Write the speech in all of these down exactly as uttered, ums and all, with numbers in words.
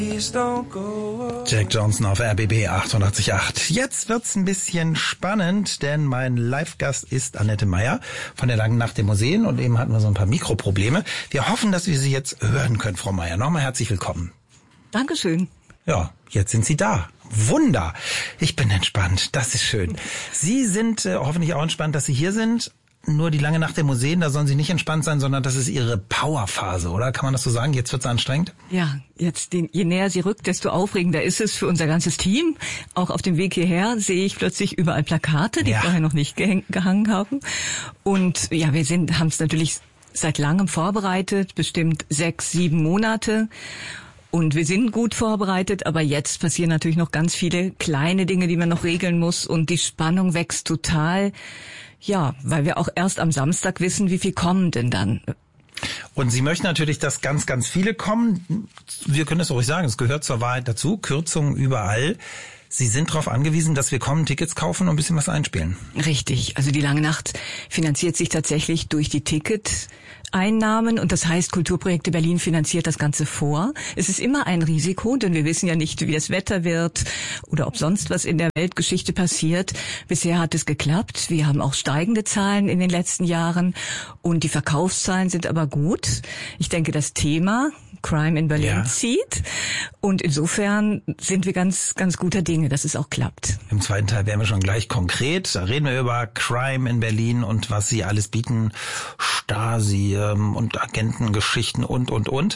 Jack Johnson auf R B B achtundachtzig Komma acht. Jetzt wird's ein bisschen spannend, denn mein Live-Gast ist Annette Meyer von der Langen Nacht der Museen und eben hatten wir so ein paar Mikroprobleme. Wir hoffen, dass wir Sie jetzt hören können, Frau Meyer. Nochmal herzlich willkommen. Dankeschön. Ja, jetzt sind Sie da. Wunder. Ich bin entspannt. Das ist schön. Sie sind äh, hoffentlich auch entspannt, dass Sie hier sind. Nur die Lange Nacht der Museen, da sollen Sie nicht entspannt sein, sondern das ist Ihre Powerphase, oder? Kann man das so sagen? Jetzt wird's anstrengend? Ja, jetzt je näher sie rückt, desto aufregender ist es für unser ganzes Team. Auch auf dem Weg hierher sehe ich plötzlich überall Plakate, die ja. vorher noch nicht gehäng, gehangen haben. Und ja, wir sind haben es natürlich seit langem vorbereitet, bestimmt sechs, sieben Monate. Und wir sind gut vorbereitet, aber jetzt passieren natürlich noch ganz viele kleine Dinge, die man noch regeln muss. Und die Spannung wächst total. Ja, weil wir auch erst am Samstag wissen, wie viel kommen denn dann. Und Sie möchten natürlich, dass ganz, ganz viele kommen. Wir können es ruhig sagen, es gehört zur Wahrheit dazu. Kürzungen überall. Sie sind darauf angewiesen, dass wir kommen, Tickets kaufen und ein bisschen was einspielen. Richtig. Also die Lange Nacht finanziert sich tatsächlich durch die Ticketeinnahmen und das heißt, Kulturprojekte Berlin finanziert das Ganze vor. Es ist immer ein Risiko, denn wir wissen ja nicht, wie das Wetter wird oder ob sonst was in der Weltgeschichte passiert. Bisher hat es geklappt. Wir haben auch steigende Zahlen in den letzten Jahren und die Verkaufszahlen sind aber gut. Ich denke, das Thema Crime in Berlin ja. zieht. Und insofern sind wir ganz, ganz guter Dinge, dass es auch klappt. Im zweiten Teil werden wir schon gleich konkret. Da reden wir über Crime in Berlin und was sie alles bieten. Stasi und Agentengeschichten und, und, und.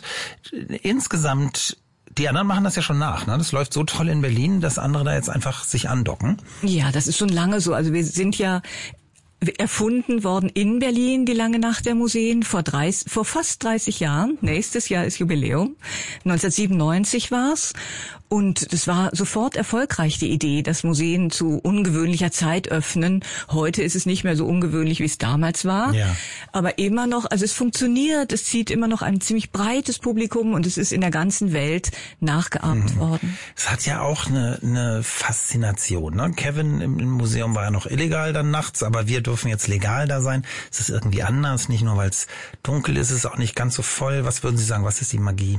Insgesamt, die anderen machen das ja schon nach, ne? Das läuft so toll in Berlin, dass andere da jetzt einfach sich andocken. Ja, das ist schon lange so. Also wir sind ja erfunden worden in Berlin, die Lange Nacht der Museen, vor, dreißig, vor fast dreißig Jahren. Nächstes Jahr ist Jubiläum. neunzehnhundertsiebenundneunzig war's. Und es war sofort erfolgreich, die Idee, dass Museen zu ungewöhnlicher Zeit öffnen. Heute ist es nicht mehr so ungewöhnlich, wie es damals war. Ja. Aber immer noch, also es funktioniert, es zieht immer noch ein ziemlich breites Publikum und es ist in der ganzen Welt nachgeahmt mhm. worden. Es hat ja auch eine, eine Faszination, ne? Kevin im, im Museum war ja noch illegal dann nachts, aber wir dürfen jetzt legal da sein. Es ist irgendwie anders, nicht nur weil es dunkel ist, es ist auch nicht ganz so voll. Was würden Sie sagen, was ist die Magie?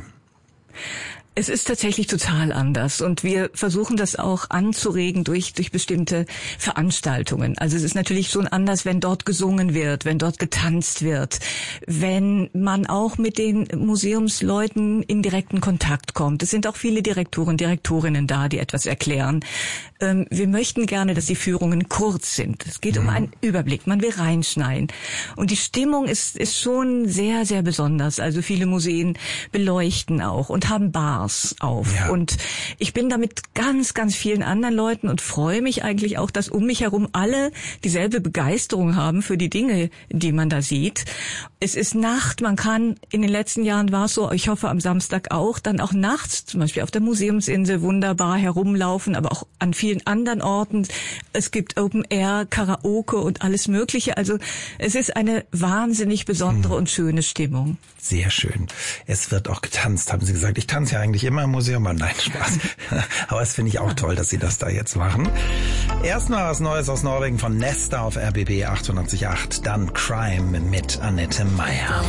Es ist tatsächlich total anders und wir versuchen das auch anzuregen durch durch bestimmte Veranstaltungen. Also es ist natürlich schon anders, wenn dort gesungen wird, wenn dort getanzt wird, wenn man auch mit den Museumsleuten in direkten Kontakt kommt. Es sind auch viele Direktoren, Direktorinnen da, die etwas erklären. Ähm, wir möchten gerne, dass die Führungen kurz sind. Es geht mhm. um einen Überblick, man will reinschneien. Und die Stimmung ist ist schon sehr, sehr besonders. Also viele Museen beleuchten auch und haben Bars auf. Ja. Und ich bin da mit ganz, ganz vielen anderen Leuten und freue mich eigentlich auch, dass um mich herum alle dieselbe Begeisterung haben für die Dinge, die man da sieht. Es ist Nacht, man kann, in den letzten Jahren war es so, ich hoffe am Samstag auch, dann auch nachts, zum Beispiel auf der Museumsinsel wunderbar herumlaufen, aber auch an vielen anderen Orten. Es gibt Open Air, Karaoke und alles Mögliche. Also es ist eine wahnsinnig besondere hm. und schöne Stimmung. Sehr schön. Es wird auch getanzt, haben Sie gesagt. Ich tanze ja eigentlich immer im Museum, aber nein, Spaß. Aber es finde ich auch toll, dass Sie das da jetzt machen. Erstmal was Neues aus Norwegen von Nesta auf R B B achtundachtzig Komma acht. Dann Crime mit Annette Meyer.